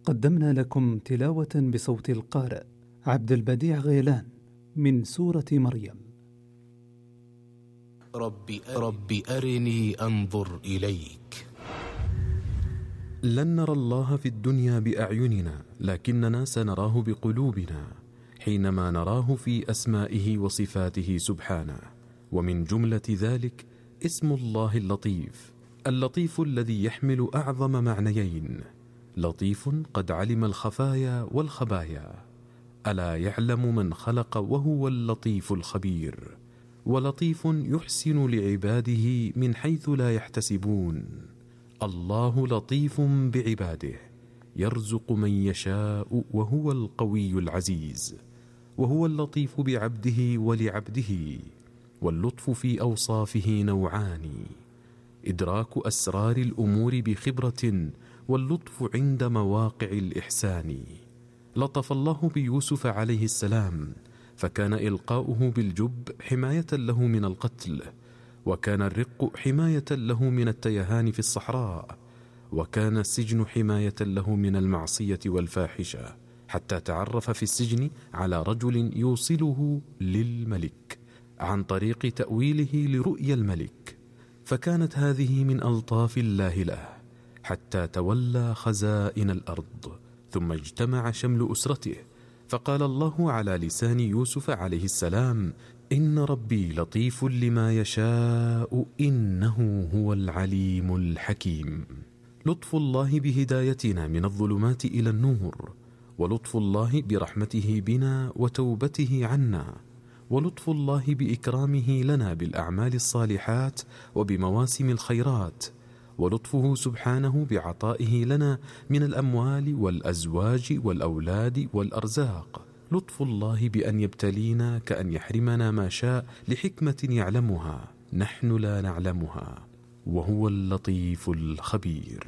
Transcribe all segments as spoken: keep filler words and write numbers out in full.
قدمنا لكم تلاوة بصوت القارئ عبد البديع غيلان من سورة مريم. رب, رب أرني أنظر إليك. لن نرى الله في الدنيا بأعيننا، لكننا سنراه بقلوبنا حينما نراه في أسمائه وصفاته سبحانه. ومن جملة ذلك اسم الله اللطيف، اللطيف الذي يحمل أعظم معنيين: لطيف قد علم الخفايا والخبايا، ألا يعلم من خلق وهو اللطيف الخبير، ولطيف يحسن لعباده من حيث لا يحتسبون. الله لطيف بعباده، يرزق من يشاء وهو القوي العزيز. وهو اللطيف بعبده ولعبده. واللطف في أوصافه نوعان: إدراك أسرار الأمور بخبرة، واللطف عند مواقع الإحسان. لطف الله بيوسف عليه السلام، فكان إلقاؤه بالجب حماية له من القتل، وكان الرق حماية له من التيهان في الصحراء، وكان السجن حماية له من المعصية والفاحشة، حتى تعرف في السجن على رجل يوصله للملك عن طريق تأويله لرؤيا الملك، فكانت هذه من ألطاف الله له، حتى تولى خزائن الأرض، ثم اجتمع شمل أسرته، فقال الله على لسان يوسف عليه السلام: إن ربي لطيف لما يشاء إنه هو العليم الحكيم. لطف الله بهدايتنا من الظلمات إلى النور، ولطف الله برحمته بنا وتوبته عنا، ولطف الله بإكرامه لنا بالأعمال الصالحات وبمواسم الخيرات، ولطفه سبحانه بعطائه لنا من الأموال والأزواج والأولاد والأرزاق. لطف الله بأن يبتلينا كأن يحرمنا ما شاء لحكمة يعلمها نحن لا نعلمها، وهو اللطيف الخبير.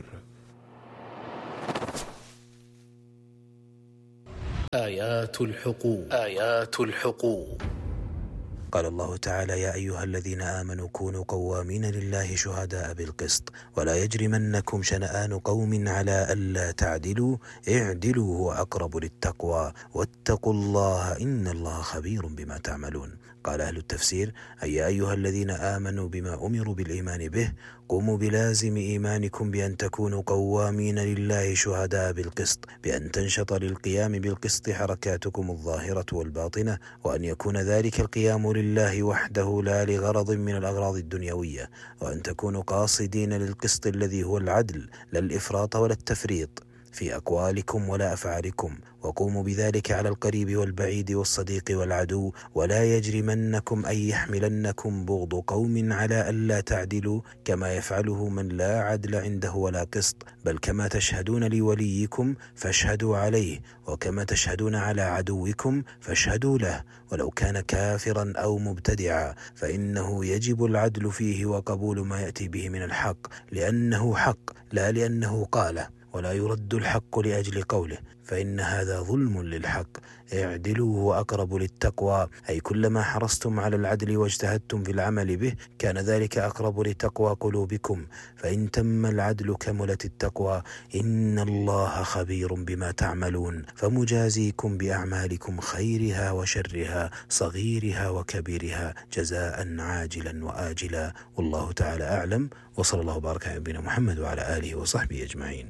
آيات الحقوق. آيات الحقوق. قال الله تعالى: يا أيها الذين آمنوا كونوا قوامين لله شهداء بالقسط ولا يجرمنكم شنآن قوم على ألا تعدلوا اعدلوا هو أقرب للتقوى واتقوا الله إن الله خبير بما تعملون. قال أهل التفسير: أي يا أيها الذين آمنوا بما أمروا بالإيمان به قوموا بلازم إيمانكم بأن تكونوا قوامين لله شهداء بالقسط، بأن تنشط للقيام بالقسط حركاتكم الظاهرة والباطنة، وأن يكون ذلك القيام لله وحده لا لغرض من الأغراض الدنيوية، وأن تكونوا قاصدين للقسط الذي هو العدل، لا الإفراط ولا التفريط في أقوالكم ولا أفعالكم، وقوموا بذلك على القريب والبعيد والصديق والعدو، ولا يجرمنكم أن يحملنكم بغض قوم على ألا تعدلوا كما يفعله من لا عدل عنده ولا قسط، بل كما تشهدون لوليكم فاشهدوا عليه، وكما تشهدون على عدوكم فاشهدوا له، ولو كان كافرا أو مبتدعا، فإنه يجب العدل فيه وقبول ما يأتي به من الحق، لأنه حق لا لأنه قاله، ولا يرد الحق لأجل قوله، فإن هذا ظلم للحق. اعدلوا هو أقرب للتقوى، أي كلما حرصتم على العدل واجتهدتم في العمل به كان ذلك أقرب لتقوى قلوبكم، فإن تم العدل كملت التقوى. إن الله خبير بما تعملون، فمجازيكم بأعمالكم خيرها وشرها صغيرها وكبيرها جزاء عاجلا وآجلا. والله تعالى أعلم، وصلى الله وبارك على نبينا محمد وعلى آله وصحبه أجمعين.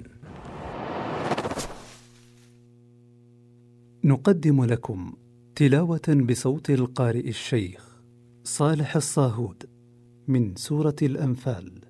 نقدم لكم تلاوة بصوت القارئ الشيخ صالح الصاهود من سورة الأنفال.